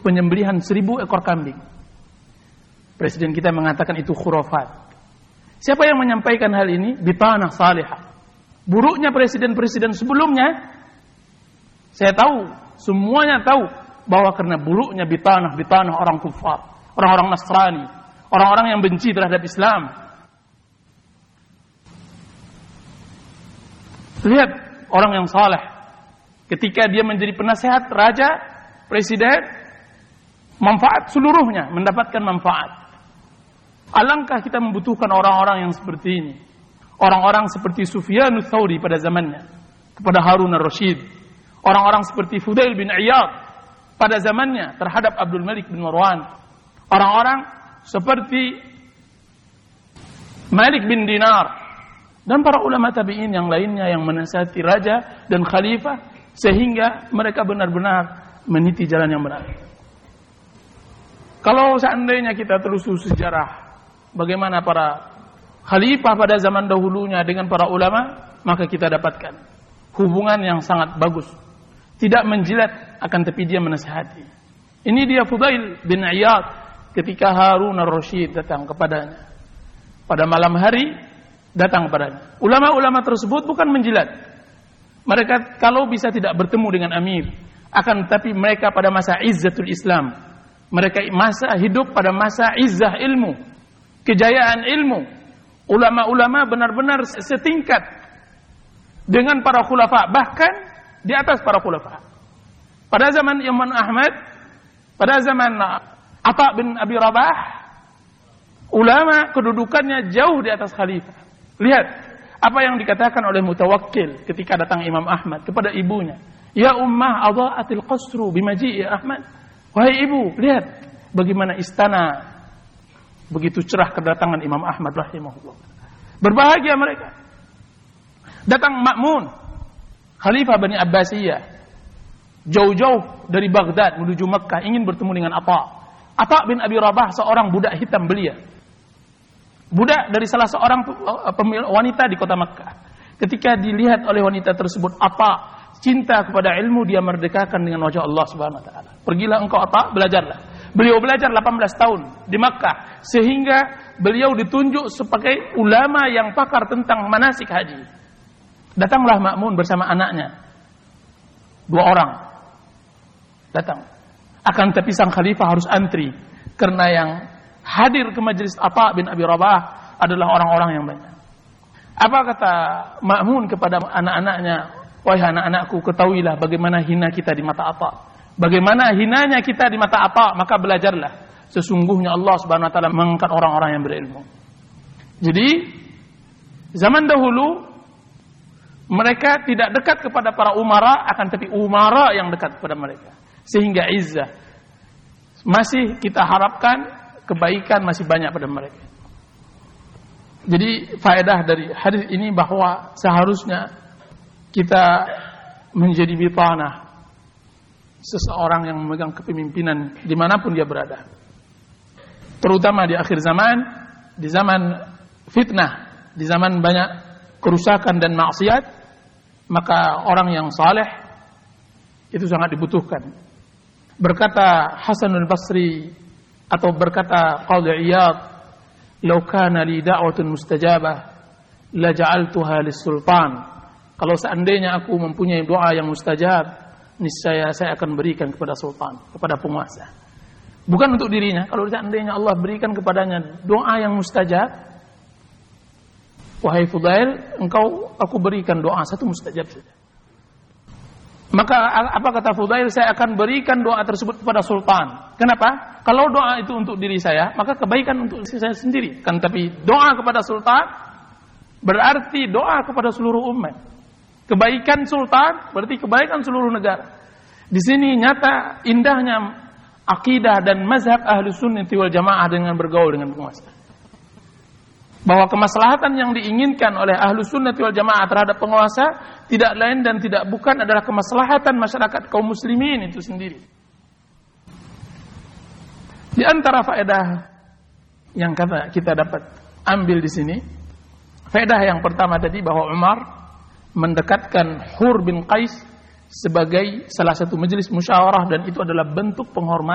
penyembelihan 1000 ekor kambing. Presiden kita mengatakan itu khurafat. Siapa yang menyampaikan hal ini? Bitanah salihah. Buruknya presiden-presiden sebelumnya, saya tahu, semuanya tahu bahwa karena buruknya bitanah orang kufar, orang-orang Nasrani, orang-orang yang benci terhadap Islam. Lihat orang yang saleh, ketika dia menjadi penasehat raja, presiden, manfaat seluruhnya, mendapatkan manfaat. Alangkah kita membutuhkan orang-orang yang seperti ini. Orang-orang seperti Sufyanus Tsauri pada zamannya, kepada Harun ar-Rasyid. Orang-orang seperti Fudail bin Iyad pada zamannya terhadap Abdul Malik bin Marwan. Orang-orang seperti Malik bin Dinar dan para ulama tabi'in yang lainnya yang menasihati raja dan khalifah sehingga mereka benar-benar meniti jalan yang benar. Kalau seandainya kita telusuri sejarah bagaimana para khalifah pada zaman dahulunya dengan para ulama, maka kita dapatkan hubungan yang sangat bagus. Tidak menjilat, akan tapi dia menasihati. Ini dia Fudail bin Iyad ketika Harun ar-Rasyid datang kepadanya. Pada malam hari datang kepadanya. Ulama-ulama tersebut bukan menjilat. Mereka kalau bisa tidak bertemu dengan amir, akan tapi mereka pada masa izzatul Islam. Mereka masa hidup pada masa izzah ilmu, kejayaan ilmu. Ulama-ulama benar-benar setingkat dengan para khulafa, bahkan di atas para khulafa. Pada zaman Imam Ahmad, pada zaman Atha bin Abi Rabah, ulama kedudukannya jauh di atas khalifah. Lihat apa yang dikatakan oleh Mutawakkil ketika datang Imam Ahmad kepada ibunya. Ya ummah adha'atil qasru bimaji'i Ahmad. Wahai ibu, lihat bagaimana istana begitu cerah kedatangan Imam Ahmad rahimahullah. Berbahagia mereka. Datang Ma'mun, Khalifah Bani Abbasiyah, jauh-jauh dari Baghdad menuju Mekah ingin bertemu dengan Atha bin Abi Rabah, seorang budak hitam belia. Budak dari salah seorang wanita di kota Mekah. Ketika dilihat oleh wanita tersebut, Atha cinta kepada ilmu, dia merdekakan dengan wajah Allah Subhanahu wa taala. Pergilah engkau Atha, belajarlah. Beliau belajar 18 tahun di Makkah sehingga beliau ditunjuk sebagai ulama yang pakar tentang manasik haji. Datanglah Ma'mun bersama anaknya. 2 orang datang. Akan tapi sang khalifah harus antri karena yang hadir ke majelis Atha bin Abi Rabah adalah orang-orang yang banyak. Apa kata Ma'mun kepada anak-anaknya? Wahai anak-anakku, ketahuilah bagaimana hina kita di mata Atha. Bagaimana hinanya kita di mata Atha, maka belajarlah. Sesungguhnya Allah Subhanahu wa taala mengangkat orang-orang yang berilmu. Jadi zaman dahulu mereka tidak dekat kepada para umara, akan tapi umara yang dekat kepada mereka. Sehingga izzah masih kita harapkan, kebaikan masih banyak pada mereka. Jadi faedah dari hadis ini bahwa seharusnya kita menjadi bitanah, seseorang yang memegang kepemimpinan dimanapun dia berada. Terutama di akhir zaman, di zaman fitnah, di zaman banyak kerusakan dan maksiat, maka orang yang saleh itu sangat dibutuhkan. Berkata Hasanul Basri atau berkata Qadhi Iyad, "Law kana li da'watun mustajabah la ja'altuha lis-sultan." Kalau seandainya aku mempunyai doa yang mustajab, niscaya saya akan berikan kepada sultan, kepada penguasa. Bukan untuk dirinya. Kalau seandainya Allah berikan kepadanya doa yang mustajab, wahai Fudail, aku berikan doa satu mustajab saja. Maka apa kata Fudail? Saya akan berikan doa tersebut kepada sultan. Kenapa? Kalau doa itu untuk diri saya, maka kebaikan untuk saya sendiri. Kan tapi doa kepada sultan berarti doa kepada seluruh umat. Kebaikan sultan berarti kebaikan seluruh negara. Di sini nyata indahnya akidah dan mazhab ahli sunnati wal jamaah dengan bergaul dengan penguasa. Bahwa kemaslahatan yang diinginkan oleh ahli sunnati wal jamaah terhadap penguasa tidak lain dan tidak bukan adalah kemaslahatan masyarakat kaum muslimin itu sendiri. Di antara faedah yang kita dapat ambil di sini, faedah yang pertama tadi bahwa Umar mendekatkan Hur bin Qais sebagai salah satu majelis musyawarah dan itu adalah bentuk penghormatan